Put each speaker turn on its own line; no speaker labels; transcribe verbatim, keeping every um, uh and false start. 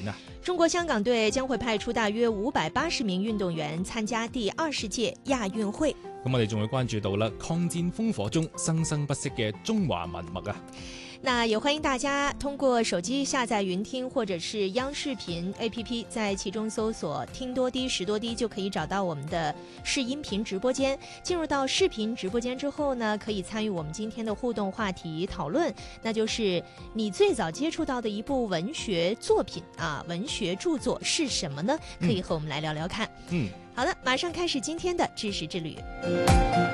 啊。
中国香港隊將會派出大約五百八十名運動員參加第二十屆亞運會。
咁我哋仲會關注到啦，抗戰烽火中生生不息嘅中華文物啊。
那也歡迎大家通過手機下載雲聽或者是央視頻 A P P， 在其中搜索聽多啲時多啲，就可以找到我們的視音頻直播間。進入到視頻直播間之後呢，可以參與我們今天的互動話題討論，那就是你最早接觸到的一部文學作品啊，文學著作是什麼呢？可以和我們來聊聊看。
嗯，
好的，馬上開始今天的知識之旅。